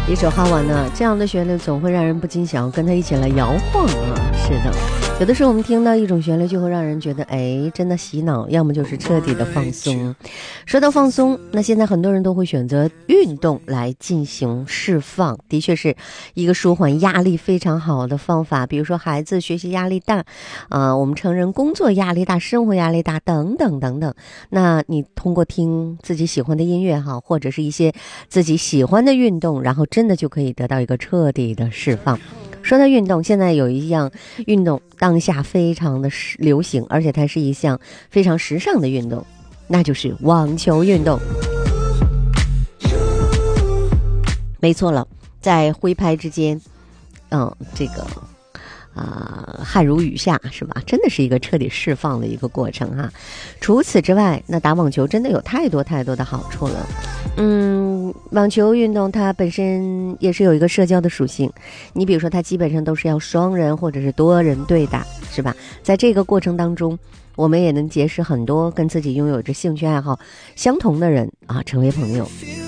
一首哈瓦那，这样的旋律总会让人不禁想要跟他一起来摇晃啊。是的，有的时候我们听到一种旋律就会让人觉得真的洗脑，要么就是彻底的放松。说到放松，那现在很多人都会选择运动来进行释放，的确是一个舒缓压力非常好的方法。比如说孩子学习压力大我们成人工作压力大，生活压力大等等等等，那你通过听自己喜欢的音乐或者是一些自己喜欢的运动，然后真的就可以得到一个彻底的释放。说到运动，现在有一样运动当下非常的流行，而且它是一项非常时尚的运动，那就是网球运动。没错了，在挥拍之间汗如雨下，是吧？真的是一个彻底释放的一个过程哈。除此之外，那打网球真的有太多太多的好处了。网球运动它本身也是有一个社交的属性，你比如说它基本上都是要双人或者是多人对打，是吧？在这个过程当中，我们也能结识很多跟自己拥有着兴趣爱好相同的人成为朋友。